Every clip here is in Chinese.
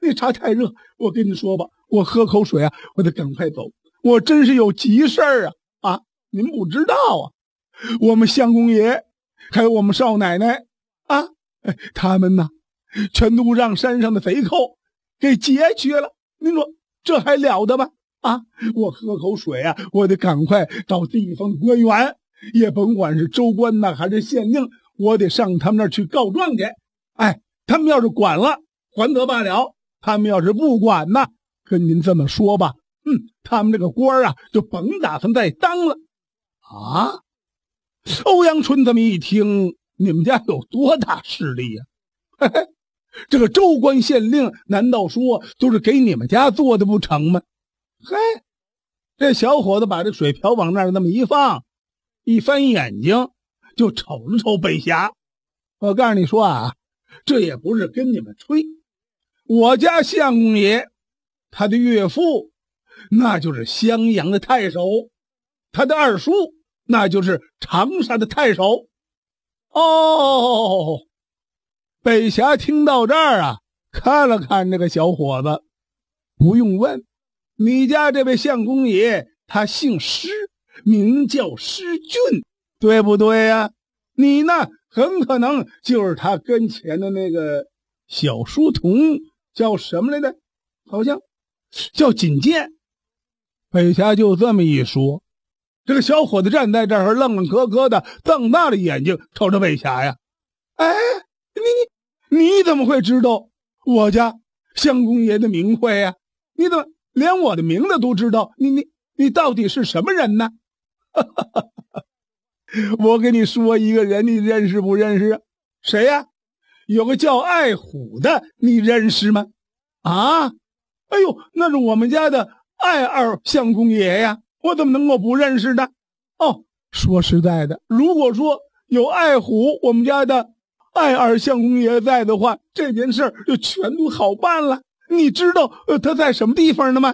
那茶太热，我跟你说吧，我喝口水啊，我得赶快走，我真是有急事儿啊！啊，您不知道啊，我们相公爷还有我们少奶奶啊，他们呢，全都让山上的贼寇给劫去了。您说这还了得吗？啊，我喝口水啊，我得赶快找地方官员，也甭管是州官呐还是县令，我得上他们那儿去告状去。哎，他们要是管了，还得罢了；他们要是不管呢，跟您这么说吧，他们这个官啊，就甭打算再当了。啊，欧阳春这么一听，你们家有多大势力呀？嘿嘿，这个州官县令，难道说都是给你们家做的不成吗？嘿，这小伙子把这水瓢往那儿那么一放，一翻眼睛就瞅了瞅北峡。我告诉你说啊，这也不是跟你们吹，我家相公爷他的岳父那就是襄阳的太守，他的二叔那就是长沙的太守。哦，北峡听到这儿啊，看了看这个小伙子，不用问，你家这位相公爷他姓施，名叫施俊，对不对呀？你呢，很可能就是他跟前的那个小书童，叫什么来着？好像叫锦剑。北峡就这么一说，这个小伙子站在这儿愣愣咯咯的，瞪大了眼睛瞅着北峡呀。哎，你怎么会知道我家相公爷的名讳呀？你怎么连我的名字都知道？你到底是什么人呢？我跟你说一个人，你认识不认识？谁呀？有个叫爱虎的，你认识吗？啊，哎呦，那是我们家的爱二相公爷呀，我怎么能够不认识呢？哦，说实在的，如果说有爱虎，我们家的爱二相公爷在的话，这件事就全都好办了。你知道他在什么地方呢吗？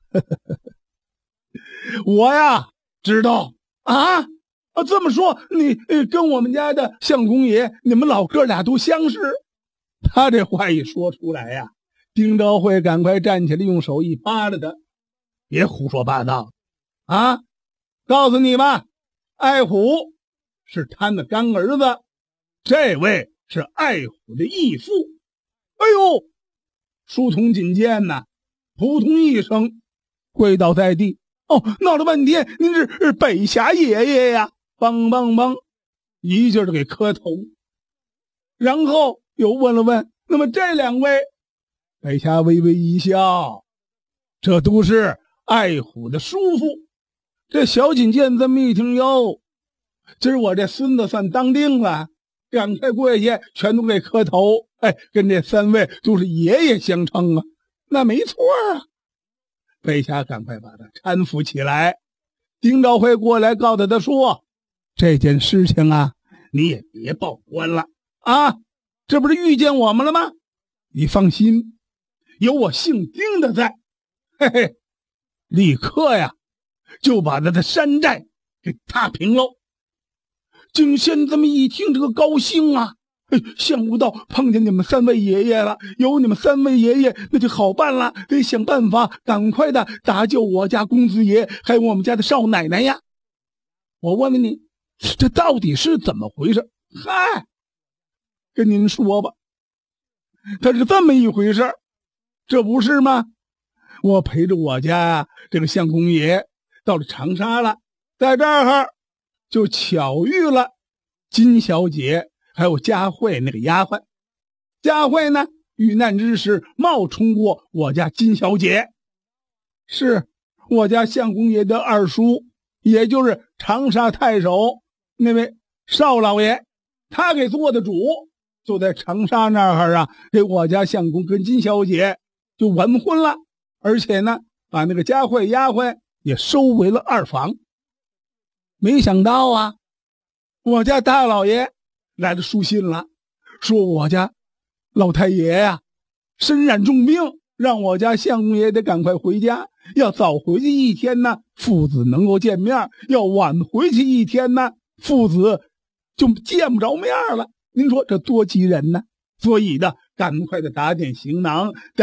我呀知道啊。这么说你跟我们家的相公爷，你们老哥俩都相识？他这话一说出来呀，丁昭会赶快站起来，用手一扒拉他，别胡说八道啊！告诉你吧，爱虎是他的干儿子，这位是爱虎的义父。哎呦，书童锦剑呐，扑通一声跪倒在地。哦，闹了半天，您是北峡爷爷呀！梆梆梆，一劲儿的给磕头，然后又问了问，那么这两位？北峡微微一笑，这都是爱虎的叔父。这小锦剑这么一听，哟，今儿我这孙子算当定了，赶快跪下，全都给磕头。哎，跟这三位都是爷爷相称啊，那没错啊。北峡赶快把他搀扶起来，丁昭会过来告诉他说，这件事情啊，你也别报官了啊！这不是遇见我们了吗？你放心，有我姓丁的在，嘿嘿，立刻呀就把他的山寨给踏平喽。景仙这么一听，这个高兴啊！想不到碰见你们三位爷爷了，有你们三位爷爷那就好办了，得想办法赶快的搭救我家公子爷还有我们家的少奶奶呀。我问问你，这到底是怎么回事？嗨，跟您说吧，他是这么一回事，这不是吗？我陪着我家这个相公爷到了长沙了，在这儿就巧遇了金小姐还有佳慧那个丫鬟。佳慧呢，遇难之时冒充过我家金小姐，是我家相公爷的二叔，也就是长沙太守那位邵老爷，他给做的主，就在长沙那儿啊，给我家相公跟金小姐就完婚了，而且呢，把那个佳慧丫鬟也收为了二房。没想到啊，我家大老爷来了书信了，说我家老太爷呀身染重病，让我家相公爷得赶快回家，要早回去一天呢，父子能够见面；要晚回去一天呢，父子就见不着面了。您说这多急人呢！所以的赶快的打点行囊，